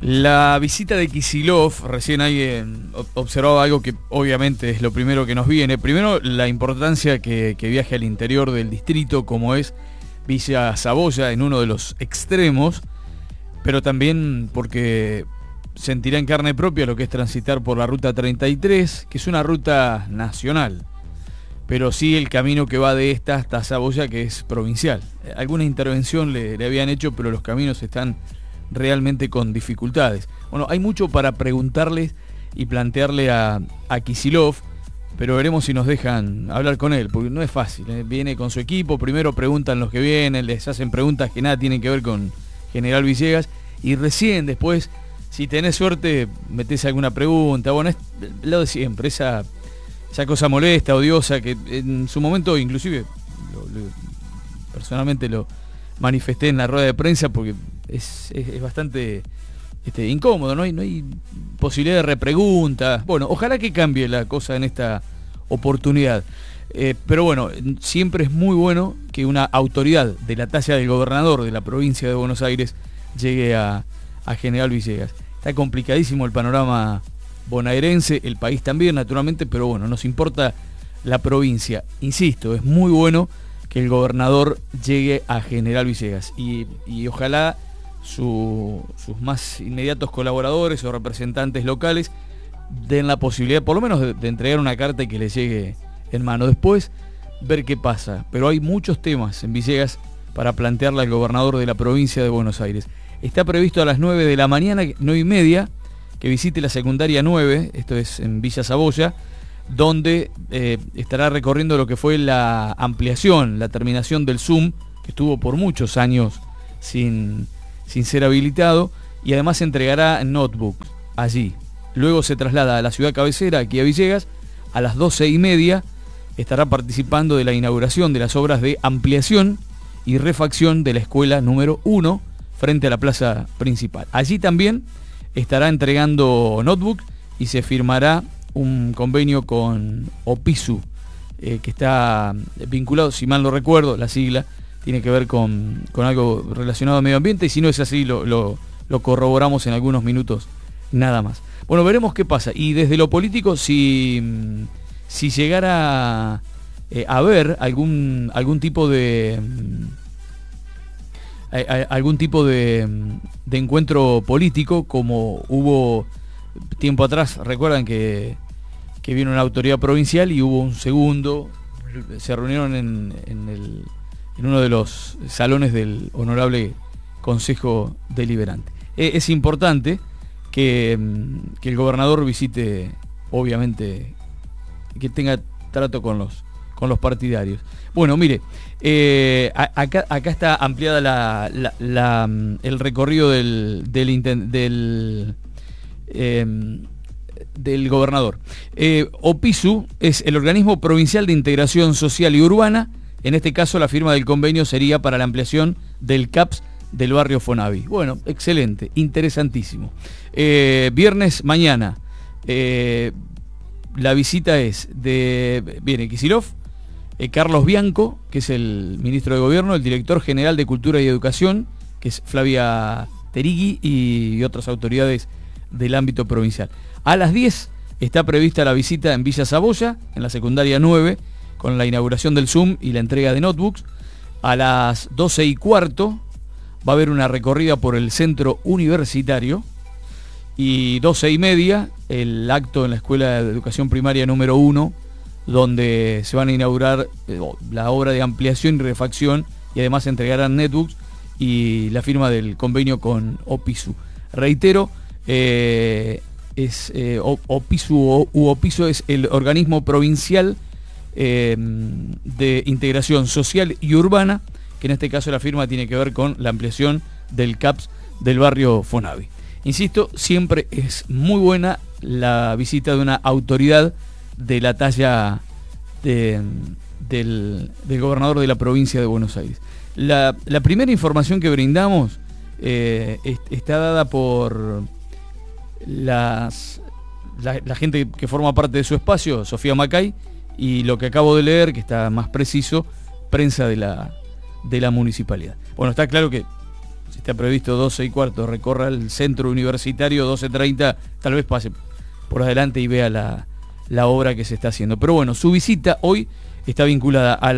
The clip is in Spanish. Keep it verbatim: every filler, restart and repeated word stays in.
La visita de Kicillof, recién alguien observaba algo que obviamente es lo primero que nos viene. Primero, la importancia que, que viaje al interior del distrito, como es Villa Saboya, en uno de los extremos, pero también porque sentirá en carne propia lo que es transitar por la ruta treinta y tres, que es una ruta nacional, pero sí el camino que va de esta hasta Saboya, que es provincial. Alguna intervención le, le habían hecho, pero los caminos están realmente con dificultades. Bueno, hay mucho para preguntarles y plantearle a, a Kicillof, pero veremos si nos dejan hablar con él, porque no es fácil, ¿eh? Viene con su equipo, primero preguntan los que vienen, les hacen preguntas que nada tienen que ver con General Villegas, y recién después, si tenés suerte, metés alguna pregunta. Bueno, es lo de siempre, esa, esa cosa molesta, odiosa, que en su momento inclusive lo, lo, personalmente lo manifesté en la rueda de prensa, porque es, es, es bastante este, incómodo, ¿no? Hay, no hay posibilidad de repreguntas. Bueno, ojalá que cambie la cosa en esta oportunidad. Eh, pero bueno, siempre es muy bueno que una autoridad de la talla del gobernador de la provincia de Buenos Aires llegue a, a General Villegas. Está complicadísimo el panorama bonaerense, el país también, naturalmente, pero bueno, nos importa la provincia. Insisto, es muy bueno que el gobernador llegue a General Villegas y, y ojalá su, sus más inmediatos colaboradores o representantes locales den la posibilidad por lo menos de, de entregar una carta y que le llegue en mano. Después ver qué pasa, pero hay muchos temas en Villegas para plantearle al gobernador de la provincia de Buenos Aires. Está previsto a las nueve de la mañana, nueve y media, que visite la secundaria nueve, esto es en Villa Saboya, donde eh, estará recorriendo lo que fue la ampliación, la terminación del Zoom, que estuvo por muchos años sin, sin ser habilitado, y además entregará notebooks allí. Luego se traslada a la ciudad cabecera, aquí a Villegas, a las doce y media estará participando de la inauguración de las obras de ampliación y refacción de la escuela número uno frente a la plaza principal. Allí también estará entregando notebooks y se firmará un convenio con Opisu, eh, que está vinculado, si mal no recuerdo, la sigla tiene que ver con, con algo relacionado al medio ambiente, y si no es así lo, lo, lo corroboramos en algunos minutos nada más. Bueno, veremos qué pasa. Y desde lo político, si, si llegara eh, a haber algún, algún tipo de eh, algún tipo de, de encuentro político, como hubo tiempo atrás, recuerdan que, que vino una autoridad provincial y hubo un segundo, se reunieron en, en, el, en uno de los salones del honorable Consejo Deliberante. Eh, es importante que, que el gobernador visite, obviamente, que tenga trato con los, con los partidarios. Bueno, mire, eh, acá, acá está ampliada la, la, la, el recorrido del, del, del Eh, del gobernador. Eh, Opisu es el organismo provincial de integración social y urbana. En este caso la firma del convenio sería para la ampliación del C A P S del barrio Fonavi. Bueno, excelente, interesantísimo. Eh, viernes mañana eh, la visita es de, viene Kicillof, eh, Carlos Bianco, que es el ministro de Gobierno, el director general de Cultura y Educación, que es Flavia Terigui, y, y otras autoridades del ámbito provincial. A las diez está prevista la visita en Villa Saboya, en la secundaria nueve, con la inauguración del Zoom y la entrega de notebooks. A las doce y cuarto va a haber una recorrida por el centro universitario, y doce y media el acto en la Escuela de Educación Primaria número uno, donde se van a inaugurar eh, la obra de ampliación y refacción, y además se entregarán netbooks y la firma del convenio con Opisu. Reitero, Eh, es eh, Opisu u Opisu es el organismo provincial eh, de integración social y urbana, que en este caso la firma tiene que ver con la ampliación del C A P S del barrio Fonavi. Insisto, siempre es muy buena la visita de una autoridad de la talla de, del, del gobernador de la provincia de Buenos Aires. La, la primera información que brindamos eh, es, está dada por Las, la, la gente que forma parte de su espacio, Sofía Macay, y lo que acabo de leer, que está más preciso, prensa de la, de la municipalidad. Bueno, está claro que si está previsto doce y cuarto, recorra el centro universitario, doce treinta, tal vez pase por adelante y vea la, la obra que se está haciendo. Pero bueno, su visita hoy está vinculada a la